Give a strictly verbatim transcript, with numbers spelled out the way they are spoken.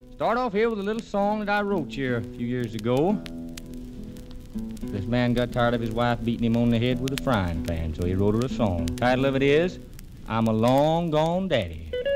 Start off here with a little song that I wrote here a few years ago. This man got tired of his wife beating him on the head with a frying pan, so he wrote her a song. The title of it is, I'm a Long Gone Daddy.